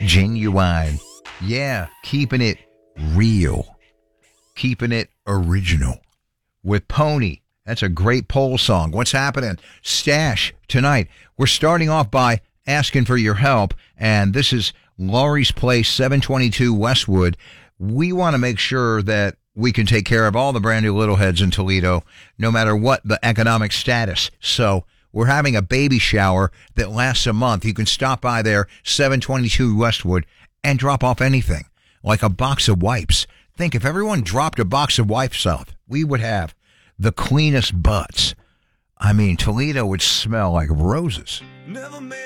Genuine. Yeah, keeping it real. Keeping it original. With Pony. That's a great Pole song. What's happening? Stash tonight. We're starting off by asking for your help, and this is Laurie's Place, 722 Westwood. We want to make sure that we can take care of all the brand new little heads in Toledo, no matter what the economic status. So we're having a baby shower that lasts a month. You can stop by there, 722 Westwood, and drop off anything, like a box of wipes. Think if everyone dropped a box of wipes off, we would have the cleanest butts. I mean, Toledo would smell like roses. Never